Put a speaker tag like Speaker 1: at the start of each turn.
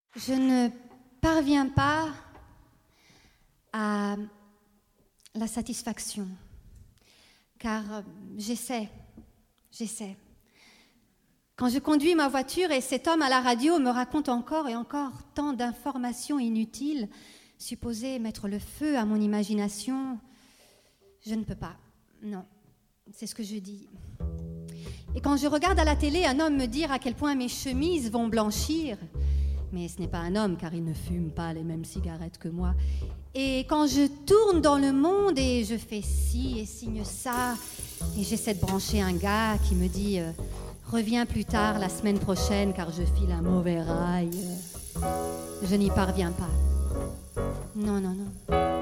Speaker 1: Je ne parviens pas à la satisfaction, car j'essaie. Quand je conduis ma voiture et cet homme à la radio me raconte encore et encore tant d'informations inutiles, supposées mettre le feu à mon imagination, je ne peux pas. Non, c'est ce que je dis. Et quand je regarde à la télé un homme me dire à quel point mes chemises vont blanchir, mais ce n'est pas un homme car il ne fume pas les mêmes cigarettes que moi, et quand je tourne dans le monde et je fais ci et signe ça, et j'essaie de brancher un gars qui me dit reviens plus tard la semaine prochaine car je file un mauvais rail, je n'y parviens pas. Non.